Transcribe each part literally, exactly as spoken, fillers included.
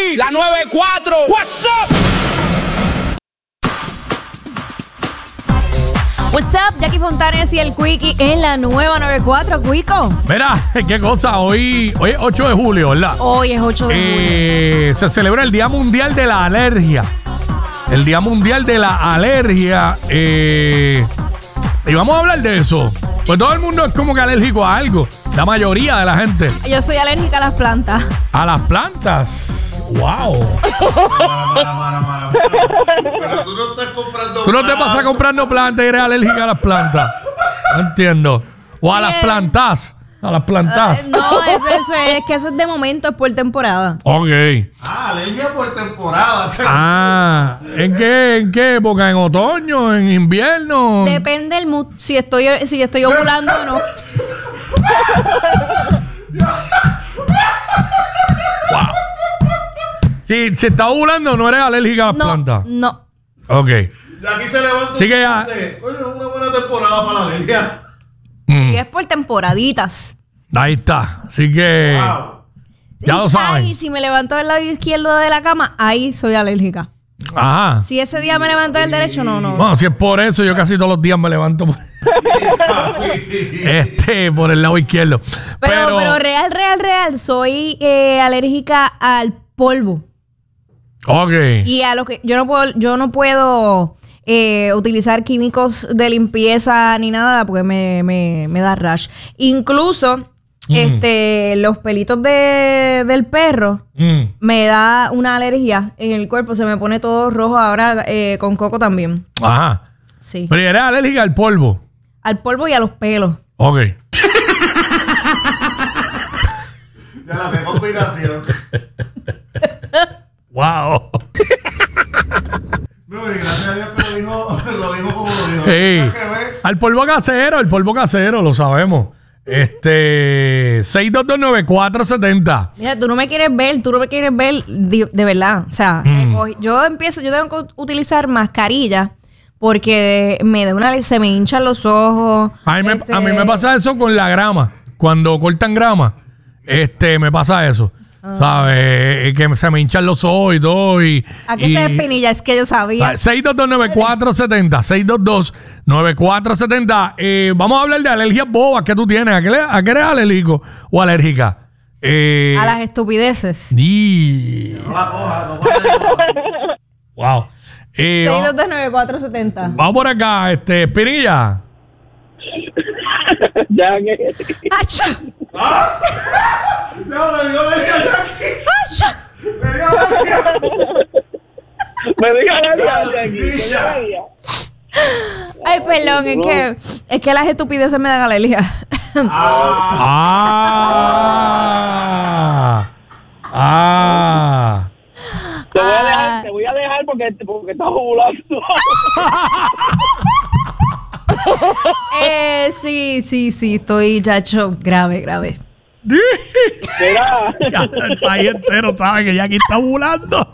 aquí, la noventa y cuatro. What's up? What's up, Jackie Fontanes y el Quickie en la nueva noventa y cuatro, Quico. Mira, qué cosa, hoy, hoy es ocho de julio, ¿verdad? Hoy es ocho de eh, julio. Se celebra el Día Mundial de la Alergia. El Día Mundial de la Alergia. Eh, y vamos a hablar de eso. Pues todo el mundo es como que alérgico a algo. La mayoría de la gente. Yo soy alérgica a las plantas. ¿A las plantas? ¡Wow! Pero tú no estás comprando Tú no te plantas. pasas comprando plantas y eres alérgica a las plantas. No entiendo. O a Sí, las es- plantas. A las plantas. Uh, no, es, eso es que eso es de momento, es por temporada. Ok. Ah, alergia por temporada. Ah, ¿en qué, en qué época? ¿En otoño? ¿En invierno? Depende del mood, si estoy, si estoy ovulando o no. Wow. Si, si estás ovulando, no eres alérgica a las No, plantas. no. Ok. De aquí se levanta Sí que ya- y dice, coño, es una buena temporada para la alergia. Mm, Y es por temporaditas. ahí está. Así que Wow. ya Y lo saben. ahí, si me levanto del lado izquierdo de la cama, ahí soy alérgica. Ajá. Si ese día me levanto del derecho, no, no. Bueno, si es por eso, yo casi todos los días me levanto por, este, por el lado izquierdo. Pero, pero, real, real, real, soy eh, alérgica al polvo. Ok. Y a lo que yo no puedo, yo no puedo eh, utilizar químicos de limpieza ni nada porque me, me, me da rash. Incluso Mm. este, los pelitos de, del perro Mm. me da una alergia en el cuerpo, se me pone todo rojo ahora eh, con coco también. Ajá. Sí. Pero eres alérgica al polvo. Al polvo y a los pelos. Ok. Ya la qué combinación. Wow. No, y gracias a Dios que lo dijo, lo dijo como lo dijo. Hey. ¿Sabes qué ves? Al polvo casero, el polvo casero, lo sabemos. Este, seis dos dos nueve cuatro siete cero. Mira, tú no me quieres ver, tú no me quieres ver de, de verdad. O sea, Mm. me cogí- yo empiezo, yo tengo que utilizar mascarilla porque me da una, se me hinchan los ojos. A mí, me, Este, a mí me pasa eso con la grama. Cuando cortan grama, este, me pasa eso. ¿Sabes? Eh, Que se me hinchan los ojos y todo. Y, ¿A qué y- se espinilla? Es que yo sabía. seis dos dos nueve cuatro siete cero. seis dos dos nueve cuatro siete cero. Eh, vamos a hablar de alergias bobas que tú tienes. ¿A qué, le- a qué eres alérgico o alérgica? Eh, A las estupideces. y- No la coja, no coja. Wow. Eh, seis vamos, dos dos nueve cuatro siete cero. vamos por acá, este, Espinilla. Ya que ¡Acha! ¡Ah! No, le dio alergia a Jackie. ¡Acha! Le dio alergia. me diga la Ya, vida aquí. que yo ya. la diga. Ay, perdón, es que, es que las estupideces me dan alergia. Ah. Ah. Te voy a Ah. dejar, te voy a dejar porque, porque estás ovulando. eh, sí, sí, sí, estoy, chacho, grave, grave. Mira, Ya, el país entero sabe que Jackie está volando.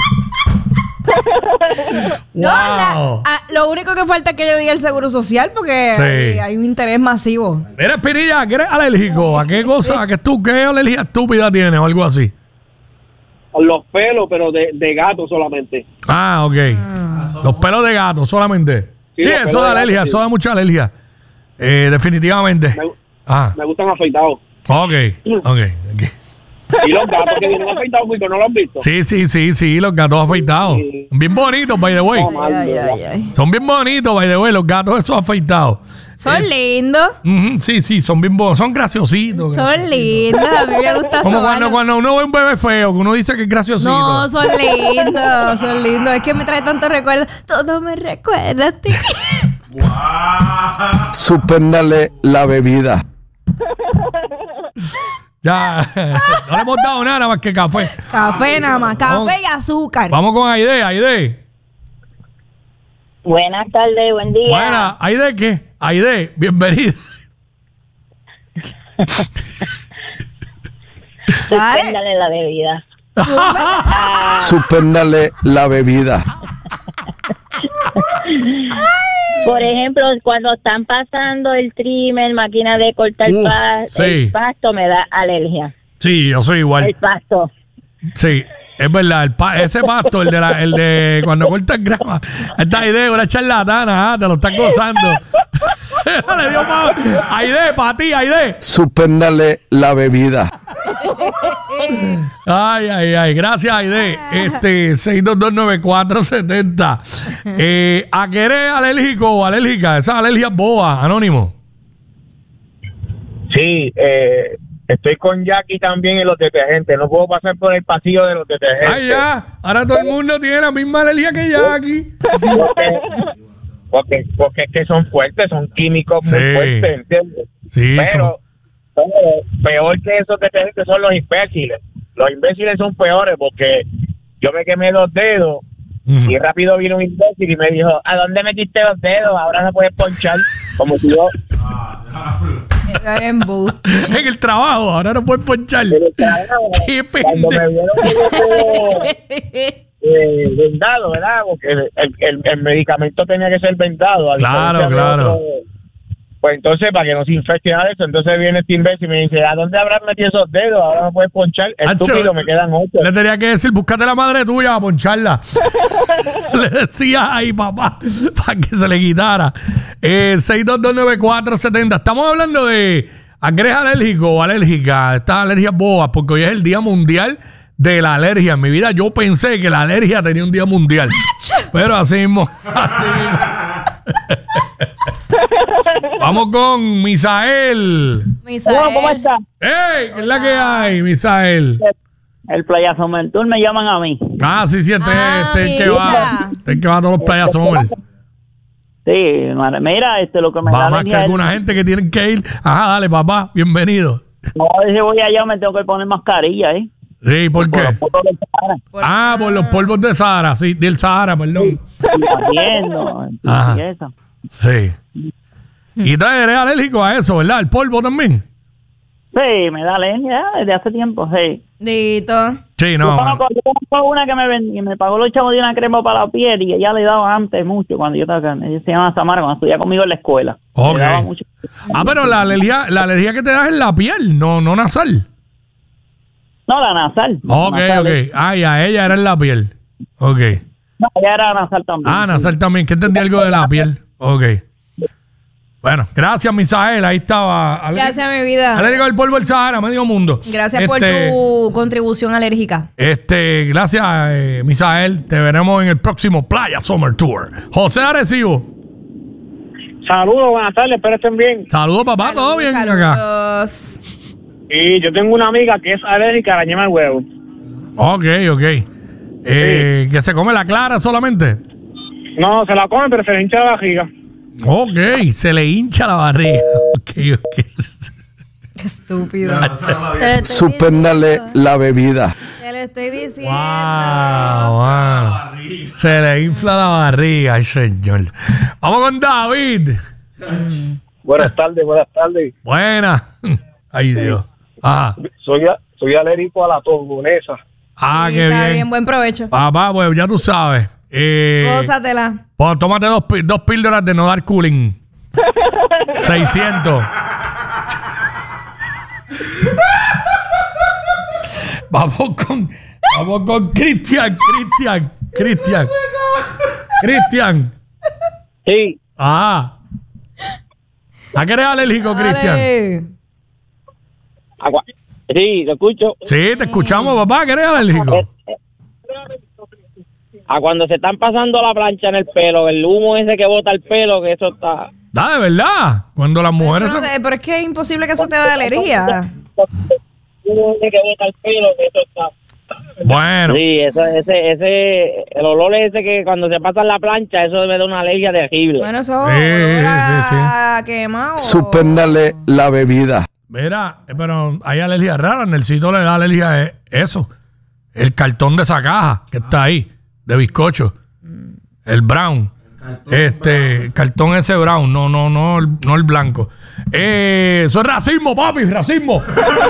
No, la- Wow. ah, lo único que falta es que yo diga el seguro social porque Sí. hay, hay un interés masivo. Mira, Espinilla, ¿qué eres alérgico? ¿A qué cosa? ¿A qué, tú, qué alergia estúpida tienes o algo así? los pelos, pero de, de gato solamente. Ah, ok. Los pelos de gato solamente. Sí, Sí, los eso pelos da de gato, alergia, sí. eso da mucha alergia. Eh, definitivamente. Me, Ah, me gustan afeitados. ok, ok. ok. Y los gatos que vienen afeitados, Cuico, ¿no lo has visto? Sí, sí, sí, sí, los gatos afeitados. Sí. Bien bonitos, by the way. No, mal, Ay, de ay, verdad. ay. Son bien bonitos, by the way, los gatos esos afeitados. Son lindos. Ujú, sí, sí, son bien bonitos, son graciositos. Son lindos. A mí me gusta Como cuando, sobarlos. cuando uno ve un bebé feo, que uno dice que es graciosito. No, son lindos, son lindos. Es que me trae tantos recuerdos. Todo me recuerda a ti. ¡Guau! Suspéndale la bebida. Ya, no le hemos dado nada más que café. Café nada más, Vamos. café y azúcar. Vamos con Aide, Aide. Buenas tardes, buen día. Buena, Aide, ¿qué? Aide, bienvenida. Dale. Suspéndale la bebida. Suspéndale la bebida. Por ejemplo, cuando están pasando el trimmer, máquina de cortar Uf, pa- sí. el pasto, me da alergia. Sí, yo soy igual. El pasto. Sí. Es verdad, el pa- ese pasto, el de, la, el de cuando cortas grama, esta idea, una charlatana, ah, te lo están gozando. Le dio pa- Aide, para ti, Aide. Suspéndale la bebida. Ay, ay, ay, gracias, Aide. Este, seis dos dos nueve cuatro siete cero. Eh, ¿A qué eres alérgico o alérgica? Esas alergias boas, Anónimo. Sí, eh, estoy con Jackie también en los detergentes. No puedo pasar por el pasillo de los detergentes. Ay, ya. Ahora todo el mundo tiene la misma alergia que Jackie. Porque, porque, porque es que son fuertes, son químicos Sí. muy fuertes, ¿entiendes? Sí, Pero, pero peor que esos detergentes son los imbéciles. Los imbéciles son peores porque yo me quemé los dedos Ujú. y rápido vino un imbécil y me dijo, ¿a dónde metiste los dedos? Ahora no puedes ponchar. Como si yo... En bus. En el trabajo, ahora no puedes ponchar. Qué Cuando me pendejo. vieron que yo tuve, eh, vendado, ¿verdad? Porque el, el, el, el medicamento tenía que ser vendado. a Claro, diferencia de claro. otro. Pues entonces, para que no se infecte nada de eso, entonces viene este imbécil y me dice, ¿a dónde habrás metido esos dedos? Ahora no puedes ponchar. Acho, Estúpido, me quedan ocho. Le tenía que decir, búscate la madre tuya a poncharla. Le decía ahí, papá, para que se le quitara. Eh, seis dos dos nueve cuatro siete cero. Estamos hablando de a qué eres alérgico o alérgica, estas alergias boas, porque hoy es el Día Mundial de la Alergia. En mi vida yo pensé que la alergia tenía un día mundial. Pero así mismo, así mismo. Vamos con Misael. Misael. ¿Cómo estás? ¡Ey! ¿Qué es la que hay, Misael? El Playa Summer Tour me llaman a mí. Ah, sí, sí, este, Ah, este es el que va. mira. Este es el que va a todos los playas Summer. Sí, madre, mira, este lo que me Va da más que alergia es- alguna gente que tienen que ir. Ajá, dale, papá, bienvenido. No, a ver si voy allá me tengo que poner mascarilla, ¿eh? Sí, ¿por Por qué? los polvos del Sahara. Ah, por los polvos de Sahara, sí, del Sahara, perdón. Haciendo, Ajá. y eso. Sí. Y tú eres alérgico a eso, ¿verdad? El polvo también. Sí, me da alergia desde hace tiempo, sí. Dito. Sí, Yo no. conozco, yo conozco una que me, ven- que me pagó los chavos de una crema para la piel y ella le daba antes mucho cuando yo estaba acá. Ella se llama Samara, cuando estudiaba conmigo en la escuela. Ok. Le daba mucho. Ah, pero la alergia, la alergia que te das es en la piel, no, no nasal. No, la nasal. Ok, Nasal, ok. eh. Ah, ya, ella era en la piel. Ok. No, ella era nasal también. Ah, nasal también, que entendí algo de la piel. Ok. Bueno, gracias, Misael. Ahí estaba. Alérgico- Gracias, mi vida. Alérgico al polvo del Sahara, medio mundo. Gracias por Este, tu contribución alérgica. Este, gracias, eh, Misael. Te veremos en el próximo Playa Summer Tour. José Arecibo. Saludos, buenas tardes, espero estén bien. Saludos, papá. ¿Todo bien acá? Saludos. Y yo tengo una amiga que es alérgica a la yema del huevo. Ok, ok. Eh, ¿Que se come la clara solamente? No, se la come, pero se le hincha la barriga. Ok, se le hincha la barriga. Ok, ok. Qué estúpido. Te lo estoy Suspéndale diciendo. la bebida. Te lo estoy diciendo. Wow, wow. Se le infla la barriga, ay señor. Vamos con David. Buenas tardes, buenas tardes. Buena. Ay, Dios. Ajá. Soy, a- soy alérgico a la torbonesa. Ah, Sí, qué está bien. bien, buen provecho. Papá, pues ya tú sabes. Eh, Gózatela. pues, tómate dos, pi- dos píldoras de no dar cooling. seiscientos. Vamos con. Vamos con Cristian, Cristian, Cristian. Cristian. Sí, Ah. ¿A qué eres alérgico, Cristian? Dale. agua. Sí, lo escucho. Sí, te escuchamos, papá. ¿A qué eres alérgico? A cuando se están pasando la plancha en el pelo, el humo ese que bota el pelo, que eso está... Ah, de verdad. Cuando las mujeres. Eso no se- te- pero es que es imposible que eso te dé alergia. El humo ese que bota el pelo, que eso está... Bueno. Sí, eso, ese, ese, el olor ese que cuando se pasa en la plancha, eso me da una alergia terrible. Bueno, eso Sí, sí, sí. sí, quemado. Suspéndale la bebida. Mira, eh, pero hay alergias raras. Nelsito le da alergia a eso. El cartón de esa caja que está ahí, de bizcocho. El brown. Este, el cartón ese brown, no, no, no, el- no el blanco. Eh, eso es racismo, papi, racismo.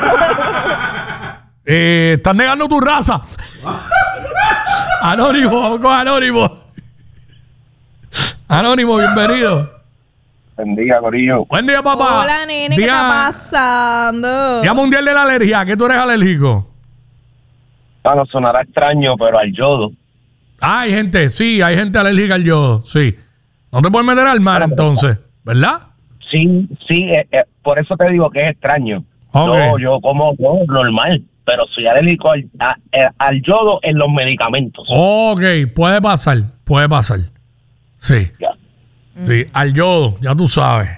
eh, estás negando tu raza. Anónimo, vamos con Anónimo. Anónimo, bienvenido. Bendiga, corillo. Buen día, papá. Hola, nene, ¿qué Día- está pasando? Día Mundial de la Alergia. ¿A qué tú eres alérgico? Bueno, sonará extraño, pero al yodo. Ah, hay gente, sí, hay gente alérgica al yodo, sí. No te puedes meter al mar entonces, ¿verdad? Sí, sí, eh, eh, por eso te digo que es extraño. Okay. No, yo como yo, normal, pero soy alérgico al, a, a, al yodo en los medicamentos. Ok, puede pasar, puede pasar. Sí. Ya. Sí, al yodo, ya tú sabes.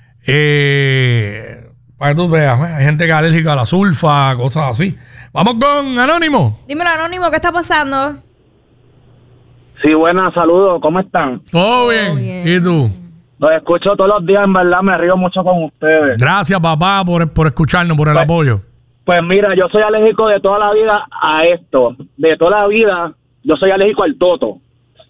Eh, para que tú veas, ¿eh? Hay gente que es alérgica a la sulfa, cosas así. Vamos con Anónimo. Dímelo, Anónimo, ¿qué está pasando? Sí, buenas, saludos, ¿cómo están? Todo bien. bien. ¿Y tú? Los escucho todos los días, en verdad, me río mucho con ustedes. Gracias, papá, por, por escucharnos, por el Pues- apoyo. Pues mira, yo soy alérgico de toda la vida a esto. De toda la vida, yo soy alérgico al toto.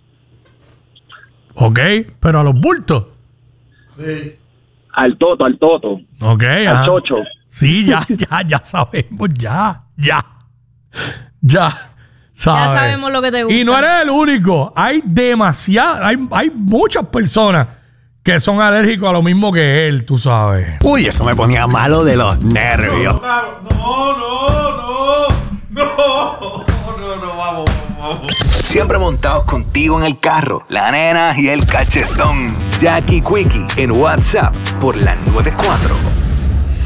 Ok, pero a los bultos. Sí. Al toto, al toto. Ok, Al ajá. chocho. Sí, ya, ya, ya sabemos, ya, ya. Ya. ¿Sabes? sabemos lo que te gusta. Y no eres el único. Hay demasiadas, hay, hay muchas personas que son alérgicos a lo mismo que él, tú sabes. Uy, eso me ponía malo de los nervios. Claro. No, no, no. No. No, no, vamos, vamos, vamos. Siempre montados contigo en el carro, la nena y el cachetón. Jackie Quickie en WhatsApp por la noventa y cuatro.